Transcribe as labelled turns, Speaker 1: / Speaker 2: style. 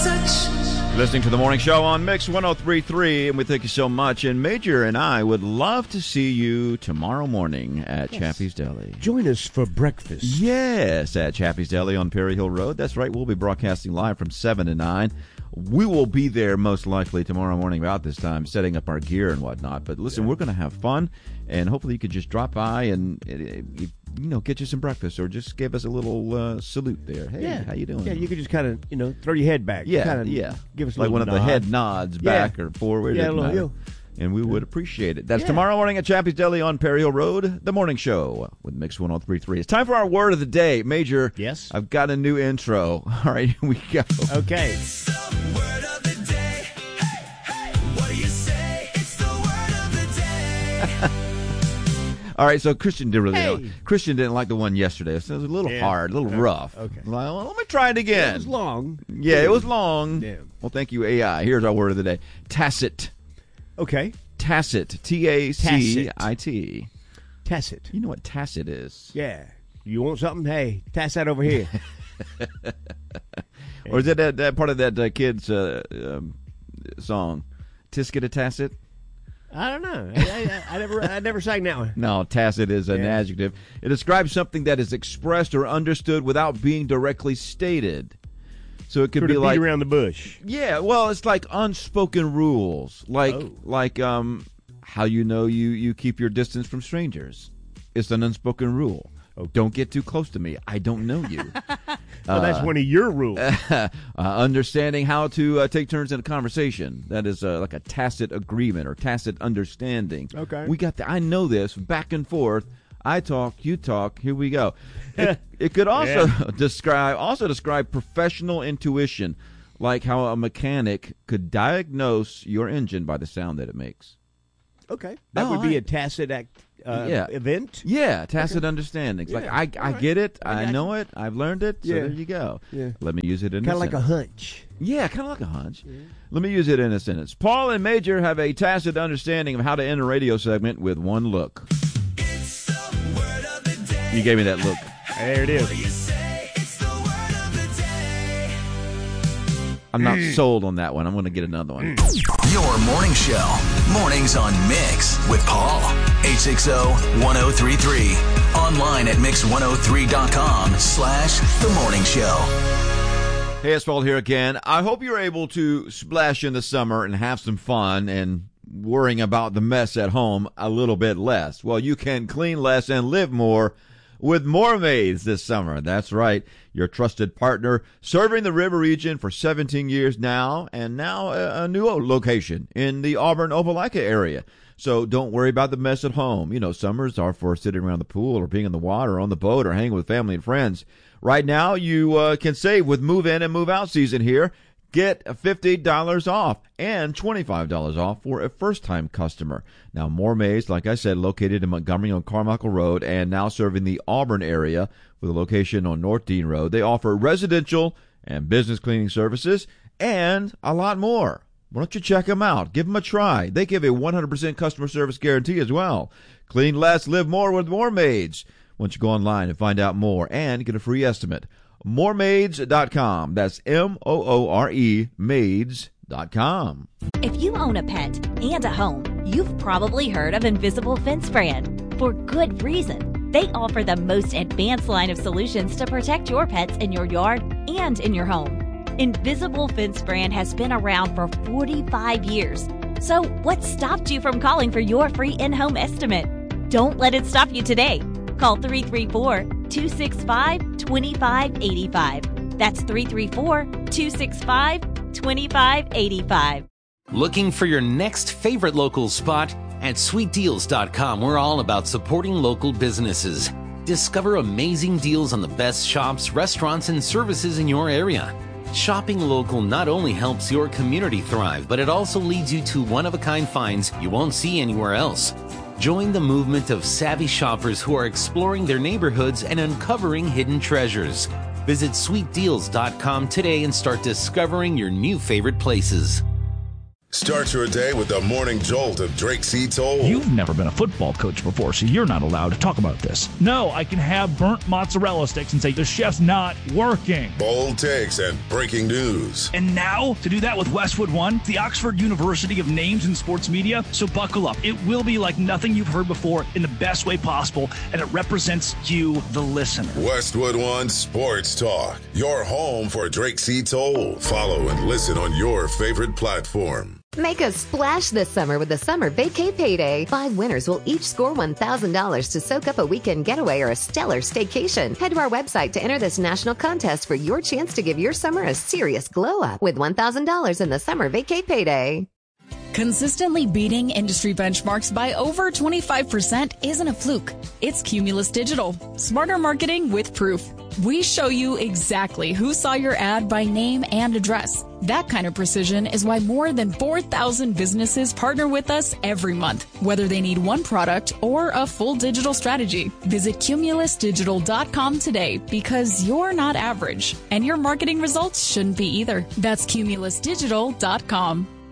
Speaker 1: Listening to the morning show on Mix 103.3, and we thank you so much. And Major and I would love to see you tomorrow morning at Chappie's Deli.
Speaker 2: Join us for breakfast.
Speaker 1: Yes, at Chappie's Deli on Perry Hill Road. That's right. We'll be broadcasting live from 7 to 9. We will be there most likely tomorrow morning about this time, setting up our gear and whatnot. But listen, we're going to have fun, and hopefully you could just drop by and get you some breakfast, or just give us a little salute there. Hey, how you doing?
Speaker 2: Yeah, you could just kind of throw your head back.
Speaker 1: Yeah,
Speaker 2: Give us a
Speaker 1: like one
Speaker 2: nod.
Speaker 1: of the head nods back or forward.
Speaker 2: Yeah, a little.
Speaker 1: And we would appreciate it. That's tomorrow morning at Chappie's Deli on Perry Hill Road, the morning show with Mix 103.3. It's time for our word of the day. Major,
Speaker 2: yes,
Speaker 1: I've got a new intro. All right, here we go.
Speaker 2: Okay.
Speaker 3: It's the word of the day. Hey, what do you say? It's the word of the day.
Speaker 1: All right, so Christian didn't like the one yesterday. So it was a little hard, a little rough.
Speaker 2: Okay.
Speaker 1: Well, let me try it again.
Speaker 2: It was long.
Speaker 1: Yeah, it was long.
Speaker 2: Yeah.
Speaker 1: Well, thank you, AI. Here's our word of the day. Tacit.
Speaker 2: Okay.
Speaker 1: Tacit. T-A-C-I-T.
Speaker 2: Tacit.
Speaker 1: You know what tacit is?
Speaker 2: Yeah. You want something? Hey, tass that over here.
Speaker 1: Or is that part of that kid's song? Tisket a tacit?
Speaker 2: I don't know. I never sang that one.
Speaker 1: No, tacit is an adjective. It describes something that is expressed or understood without being directly stated. So it could
Speaker 2: sort
Speaker 1: be
Speaker 2: of
Speaker 1: like
Speaker 2: beat around the bush.
Speaker 1: Yeah, well, it's like unspoken rules, like how you keep your distance from strangers. It's an unspoken rule.
Speaker 2: Okay.
Speaker 1: Don't get too close to me. I don't know you.
Speaker 2: Well, that's one of your rules.
Speaker 1: Understanding how to take turns in a conversation. That is like a tacit agreement or tacit understanding.
Speaker 2: Okay.
Speaker 1: We got I know this back and forth. I talk, you talk. Here we go. It could also describe professional intuition, like how a mechanic could diagnose your engine by the sound that it makes.
Speaker 2: Okay. That would be a tacit event?
Speaker 1: Yeah, tacit understandings.
Speaker 2: Yeah,
Speaker 1: like, I get it, I know it, I've learned it, so there you go.
Speaker 2: Yeah.
Speaker 1: Let me use it in
Speaker 2: kind
Speaker 1: a
Speaker 2: of like
Speaker 1: sentence.
Speaker 2: a hunch.
Speaker 1: Yeah, kind of like a hunch. Yeah. Let me use it in a sentence. Paul and Major have a tacit understanding of how to end a radio segment with one look.
Speaker 3: It's the word of the day.
Speaker 1: You gave me that look.
Speaker 2: There it is.
Speaker 3: What do you say? It's the word of the day.
Speaker 1: I'm not sold on that one. I'm going to get another one.
Speaker 4: Your morning show. Mornings on Mix with Paul. 860-1033. Online at mix103.com/The Morning Show.
Speaker 1: Hey, it's Paul here again. I hope you're able to splash in the summer and have some fun and worrying about the mess at home a little bit less. Well, you can clean less and live more with More Maids this summer. That's right. Your trusted partner serving the river region for 17 years now, and now a new location in the Auburn-Opelika area. So don't worry about the mess at home. You know, summers are for sitting around the pool or being in the water or on the boat or hanging with family and friends. Right now, you can save with move-in and move-out season here. Get $50 off and $25 off for a first-time customer. Now, More Maids, like I said, located in Montgomery on Carmichael Road and now serving the Auburn area with a location on North Dean Road. They offer residential and business cleaning services and a lot more. Why don't you check them out? Give them a try. They give a 100% customer service guarantee as well. Clean less, live more with More Maids. Once you go online and find out more and get a free estimate. Moremaids.com. That's MOORE maids.com.
Speaker 5: If you own a pet and a home, you've probably heard of Invisible Fence Brand. For good reason. They offer the most advanced line of solutions to protect your pets in your yard and in your home. Invisible Fence Brand has been around for 45 years. So what stopped you from calling for your free in-home estimate? Don't let it stop you today. Call 334-265-2585. That's 334-265-2585.
Speaker 6: Looking for your next favorite local spot? At sweetdeals.com, we're all about supporting local businesses. Discover amazing deals on the best shops, restaurants, and services in your area. Shopping local not only helps your community thrive, but it also leads you to one-of-a-kind finds you won't see anywhere else. Join the movement of savvy shoppers who are exploring their neighborhoods and uncovering hidden treasures. Visit sweetdeals.com today and start discovering your new favorite places.
Speaker 7: Start your day with the morning jolt of Drake C. Toll.
Speaker 8: You've never been a football coach before, so you're not allowed to talk about this. No, I can have burnt mozzarella sticks and say the chef's not working.
Speaker 7: Bold takes and breaking news.
Speaker 8: And now, to do that with Westwood One, the Oxford University of names in sports media, so buckle up. It will be like nothing you've heard before in the best way possible, and it represents you, the listener.
Speaker 7: Westwood One Sports Talk, your home for Drake C. Toll. Follow and listen on your favorite platform.
Speaker 9: Make a splash this summer with the Summer Vacay Payday. 5 winners will each score $1,000 to soak up a weekend getaway or a stellar staycation. Head to our website to enter this national contest for your chance to give your summer a serious glow up with $1,000 in the Summer Vacay Payday.
Speaker 10: Consistently beating industry benchmarks by over 25% isn't a fluke. It's Cumulus Digital. Smarter marketing with proof. We show you exactly who saw your ad by name and address. That kind of precision is why more than 4,000 businesses partner with us every month, whether they need one product or a full digital strategy. Visit cumulusdigital.com today because you're not average, and your marketing results shouldn't be either. That's cumulusdigital.com.